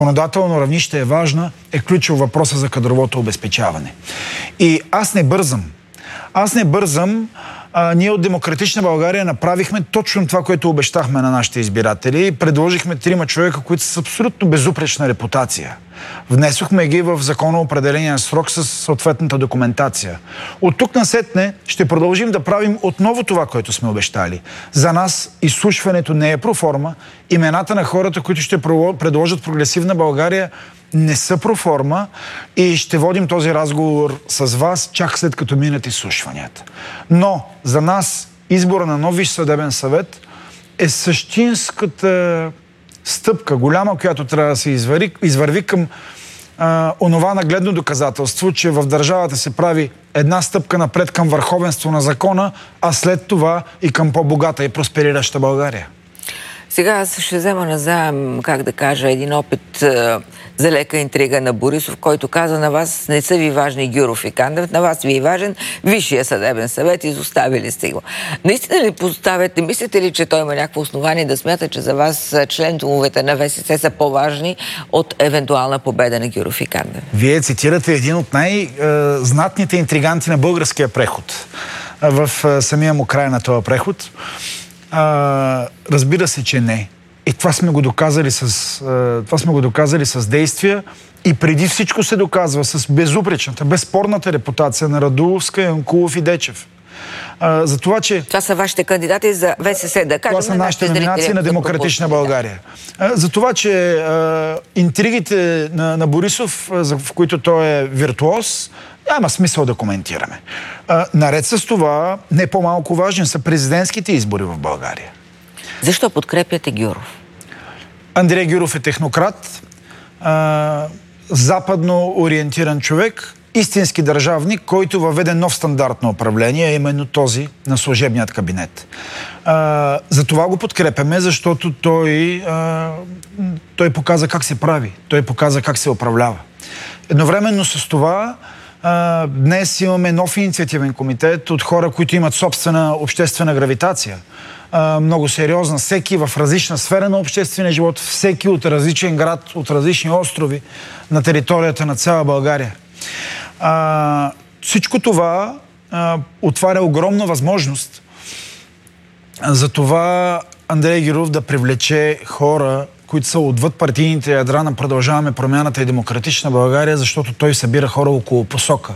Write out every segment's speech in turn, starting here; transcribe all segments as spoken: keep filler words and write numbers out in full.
законодателно равнище е важна, е ключов въпроса за кадровото обезпечаване. И аз не бързам. Аз не бързам. А, ние от Демократична България направихме точно това, което обещахме на нашите избиратели. Предложихме трима човека, които са с абсолютно безупречна репутация. Внесохме ги в законно определения срок с съответната документация. От тук насетне ще продължим да правим отново това, което сме обещали. За нас изслушването не е проформа. Имената на хората, които ще предложат Прогресивна България, не са проформа и ще водим този разговор с вас чак след като минат изслушванията. Но за нас избора на нов Висш съдебен съвет е същинската стъпка, голяма, която трябва да се извърви, извърви към а, онова нагледно доказателство, че в държавата се прави една стъпка напред към върховенство на закона, а след това и към по-богата и просперираща България. Сега аз ще взема назаем, как да кажа, един опит е, за лека интрига на Борисов, който каза: на вас не са ви важни Гюров и Кандев, на вас ви е важен Висшия съдебен съвет, изоставили сте го. Наистина ли поставяте, мислите ли, че той има някакво основание да смята, че за вас членовете на ВСС са по-важни от евентуална победа на Гюров и Кандев? Вие цитирате един от най-знатните интриганти на българския преход в самия му край на този преход. А, разбира се, че не. И това сме го доказали с, а, това сме го доказали с действия и преди всичко се доказва с безупречната, безспорната репутация на Радуловска, Янкулов и Дечев. А, за това, че... Това са вашите кандидати за ВСС, да кажем. Това са нашите номинации на Демократична България. А, за това, че а, интригите на, на Борисов, а, в които той е виртуоз, няма смисъл да коментираме. А, наред с това, не по-малко важни са президентските избори в България. Защо подкрепяте Гюров? Андрей Гюров е технократ, а, западно ориентиран човек, истински държавник, който въведе нов стандарт на управление, именно този на служебният кабинет. А, за това го подкрепяме, защото той, а, той показа как се прави, той показа как се управлява. Едновременно с това, Uh, днес имаме нов инициативен комитет от хора, които имат собствена обществена гравитация. Uh, много сериозна. Всеки в различна сфера на обществения живот, всеки от различен град, от различни острови на територията на цяла България. Uh, всичко това uh, отваря огромна възможност за това Андрей Гюров да привлече хора, които са отвъд партийните ядра на Продължаваме промяната и Демократична България, защото той събира хора около посока.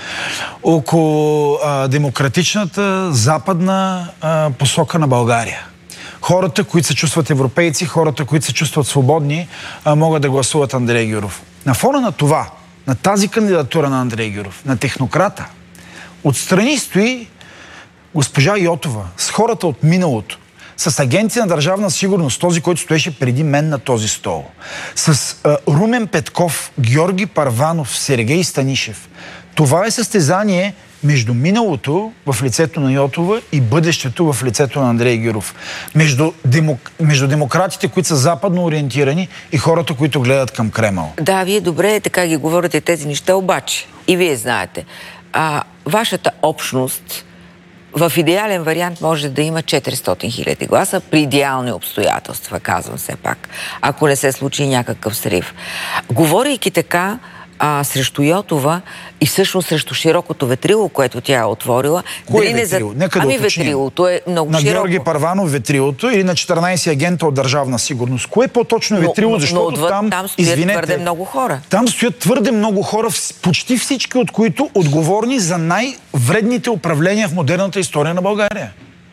Около а, демократичната, западна а, посока на България. Хората, които се чувстват европейци, хората, които се чувстват свободни, а, могат да гласуват Андрей Гюров. На фона на това, на тази кандидатура на Андрей Гюров, на технократа, отстрани стои госпожа Йотова с хората от миналото, с агенти на Държавна сигурност, този, който стоеше преди мен на този стол, с а, Румен Петков, Георги Първанов, Сергей Станишев. Това е състезание между миналото в лицето на Йотова и бъдещето в лицето на Андрей Гюров. Между, демок... между демократите, които са западно ориентирани, и хората, които гледат към Кремъл. Да, вие добре така ги говорите тези неща, обаче и вие знаете, а, вашата общност в идеален вариант може да има четиристотин хиляди гласа при идеални обстоятелства, казвам все пак, ако не се случи някакъв срив. Говорейки така а, срещу Йотова и всъщност срещу широкото ветрило, което тя е отворила... Кое е ветрило? За... Нека да ами уточним. Ветрилото е много на широко. На Георги Първанов ветрилото или на четиринайсет агента от Държавна сигурност. Кое е по-точно ветрило? Но, защото но отвъд, там, там стоят извинете, твърде много хора. Там стоят твърде много хора, почти всички от които отговорни за най-вредните управления в модерната история на България.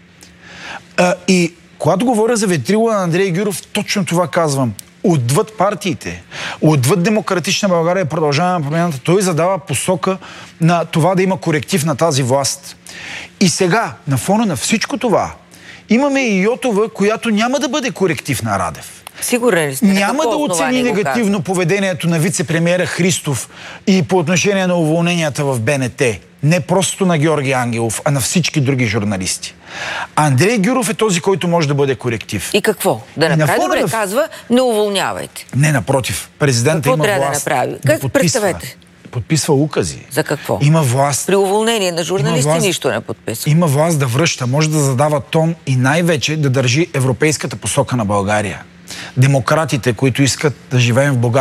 А, и когато говоря за ветрило на Андрей Гюров, точно това казвам. Отвъд партиите, отвъд Демократична България, Продължаваме промяната, той задава посока на това да има коректив на тази власт. И сега, на фона на всичко това, имаме и Йотова, която няма да бъде коректив на Радев. Сигурен ли сте? Няма да оцени негативно поведението на вице-премиера Христов и по отношение на уволненията в Б Н Т. Не просто на Георги Ангелов, а на всички други журналисти. Андрей Гюров е този, който може да бъде коректив. И какво? Да направи добре, да... казва, не уволнявайте. Не, напротив. Президентът има трябва власт да направи? да Как подписва. Представете? Подписва укази. За какво? Има власт. При уволнение на журналисти власт, нищо не подписва. Има власт да връща, може да задава тон и най-вече да държи европейската посока на България. Демократите, които искат да живеем в богат